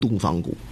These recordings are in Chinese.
东方谷。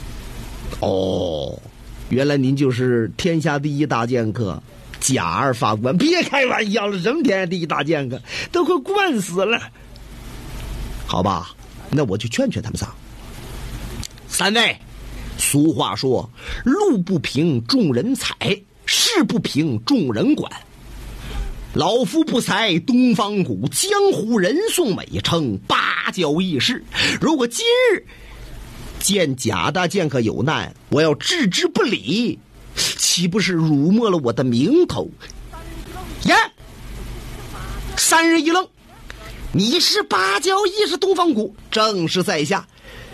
哦，原来您就是天下第一大剑客贾二法官。别开玩笑了，什么天下第一大剑客，都快惯死了。好吧，那我就劝劝他们仨。三位，俗话说，路不平众人踩，事不平众人管。老夫不才东方谷，江湖人送美称芭蕉义士。如果今日见贾大剑客有难，我要置之不理，岂不是辱没了我的名头？呀！三人一愣，你是芭蕉义士东方谷？正是在下。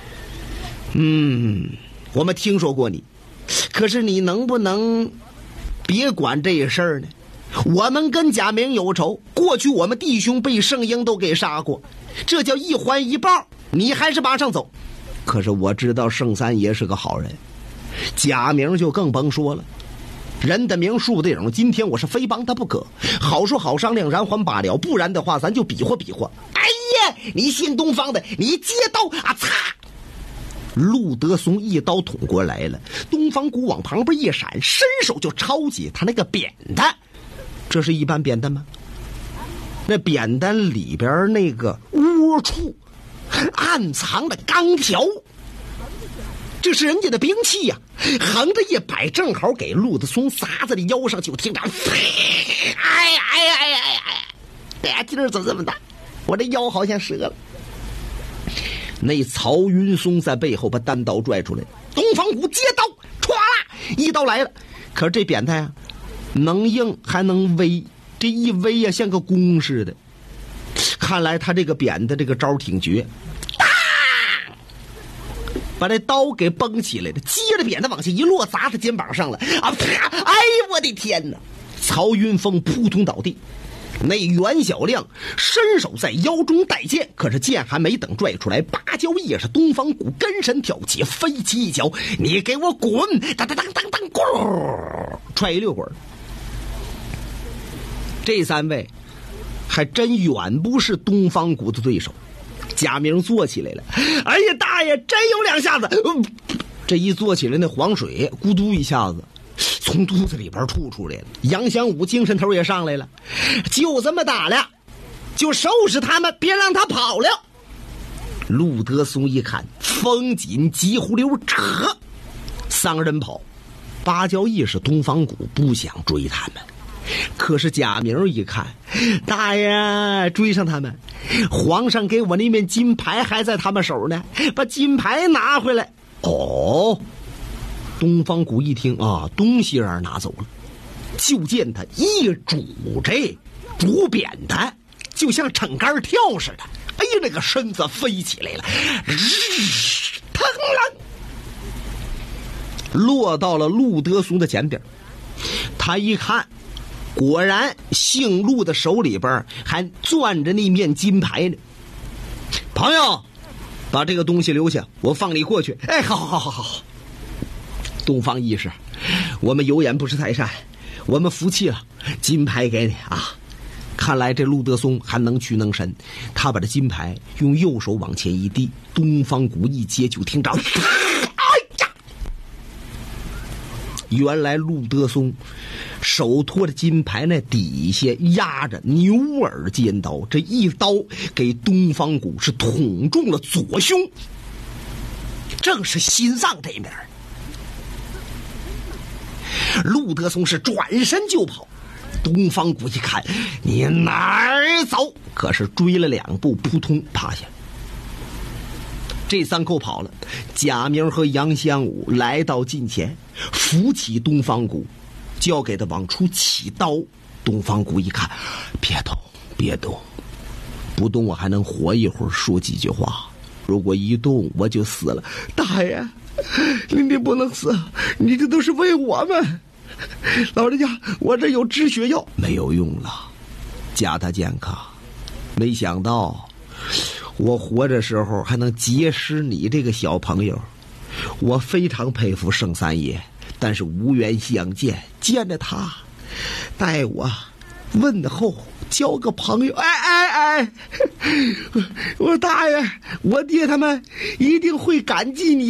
我们听说过你，可是你能不能别管这事儿呢？我们跟贾明有仇，过去我们弟兄被圣婴都给杀过，这叫一还一报，你还是马上走。可是我知道圣三爷是个好人，贾明就更甭说了，人的名树的影，今天我是非帮他不可。好说好商量，然还罢了，不然的话咱就比划比划。哎呀，你姓东方的，你接刀啊！擦！陆德松一刀捅过来了，东方谷往旁边一闪，伸手就抄起他那个扁担。这是一般扁担吗？那扁担里边那个窝处暗藏的钢条，这是人家的兵器呀，横着一摆，正好给陆德松撒在了腰上，就听着哎呀，劲儿怎么这么大，我这腰好像折了。那曹云松在背后把单刀拽出来，东方谷接刀，歘啦一刀来了。可是这扁担啊，能硬还能微，这一微呀像个弓似的。看来他这个扁的这个招挺绝，把这刀给绷起来了，接着扁担往下一落，砸他肩膀上了啊！啪！哎呦我的天哪！曹云峰扑通倒地。那袁小亮伸手在腰中带剑，可是剑还没等拽出来，芭蕉义士东方谷跟身跳起，飞起一脚，你给我滚！当当当当当，滚！踹一溜滚。这三位还真远不是东方谷的对手。贾明坐起来了，哎呀，大爷，真有两下子！这一坐起来，那黄水咕嘟一下子从肚子里边吐出来了。杨祥武精神头也上来了，就这么打了，就收拾他们，别让他跑了。陆德松一看，风紧急胡溜扯，三人跑。芭蕉义士东方谷不想追他们，可是贾明一看，大爷追上他们，皇上给我那面金牌还在他们手呢，把金牌拿回来。哦，东方谷一听啊，东西让人拿走了，就见他一拄扁担，就像撑杆跳似的，哎呀，那个身子飞起来了，腾了，落到了陆德松的前边。他一看，果然姓陆的手里边还攥着那面金牌呢。朋友，把这个东西留下，我放你过去。哎，好。东方义士，我们有眼不识泰山，我们服气了，金牌给你啊。看来这陆德松还能屈能伸，他把这金牌用右手往前一递，东方谷一接，就听着哎呀！原来陆德松手托着金牌，那底下压着牛耳尖刀，这一刀给东方谷是捅中了左胸，正是心脏这面。陆德松是转身就跑，东方谷一看，你哪儿走？可是追了两步，扑通趴下。这三口跑了，贾明和杨香武来到近前，扶起东方谷，交给他往出起刀。东方谷一看，别动，不动我还能活一会儿，说几句话，如果一动我就死了。大爷，你不能死，你这都是为我们。老人家，我这有止血药。没有用了，贾大剑客，没想到我活着时候还能结识你这个小朋友，我非常佩服圣三爷，但是无缘相见，见着他待我问候，交个朋友。哎，我大爷，我爹他们一定会感激你。